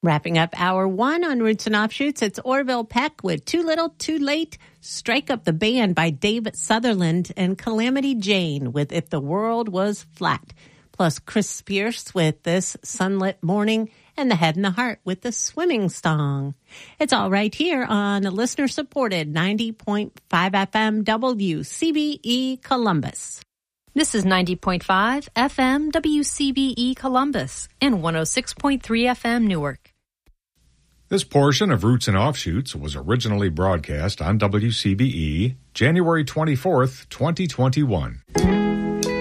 Wrapping up hour one on Roots and Offshoots, it's Orville Peck with Too Little, Too Late, Strike Up the Band by David Sutherland, and Calamity Jane with If the World Was Flat. Plus Chris Spears with This Sunlit Morning, and The Head and the Heart with The Swimming Song. It's all right here on a listener-supported 90.5 FM WCBE Columbus. This is 90.5 FM WCBE Columbus and 106.3 FM Newark. This portion of Roots and Offshoots was originally broadcast on WCBE January 24th, 2021.